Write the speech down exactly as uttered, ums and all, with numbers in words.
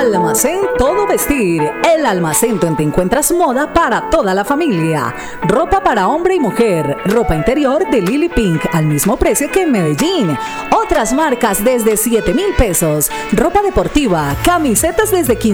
Almacén Todo Vestir, el almacén donde encuentras moda para toda la familia. Ropa para hombre y mujer, ropa interior de Lily Pink al mismo precio que en Medellín. Otras marcas desde siete mil pesos, ropa deportiva, camisetas desde quince